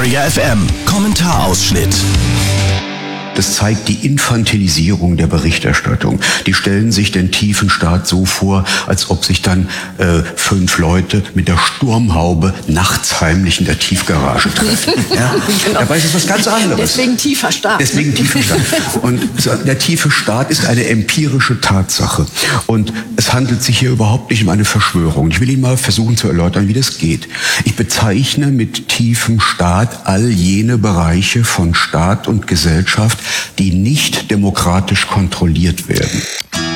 Detektor FM. Kommentarausschnitt. Das zeigt die Infantilisierung der Berichterstattung. Die stellen sich den tiefen Staat so vor, als ob sich dann 5 Leute mit der Sturmhaube nachts heimlich in der Tiefgarage treffen. Ja? Genau. Dabei ist es was ganz anderes. Deswegen tiefer Staat. Deswegen tiefer Staat. Und der tiefe Staat ist eine empirische Tatsache. Und es handelt sich hier überhaupt nicht um eine Verschwörung. Ich will Ihnen mal versuchen zu erläutern, wie das geht. Ich bezeichne mit tiefem Staat all jene Bereiche von Staat und Gesellschaft, die nicht demokratisch kontrolliert werden.